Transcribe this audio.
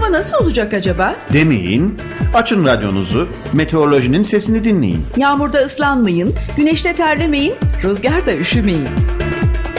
Hava nasıl olacak acaba? Demeyin, açın radyonuzu, meteorolojinin sesini dinleyin. Yağmurda ıslanmayın, güneşte terlemeyin, rüzgarda üşümeyin.